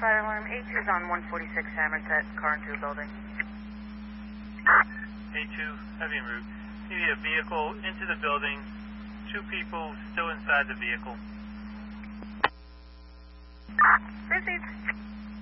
fire alarm. A2 is on 146 Hammerset, car into the building. A2, heavy en route. See a vehicle into the building, 2 people still inside the vehicle. Received.